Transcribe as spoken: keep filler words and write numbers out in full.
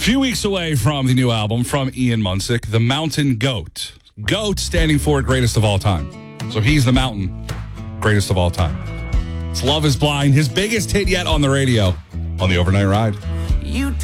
few weeks away from the new album from Ian Munsick, The Mountain Goat. GOAT standing for greatest of all time. So he's the mountain, greatest of all time. It's Love is Blind, his biggest hit yet on the radio on the Overnight Ride. You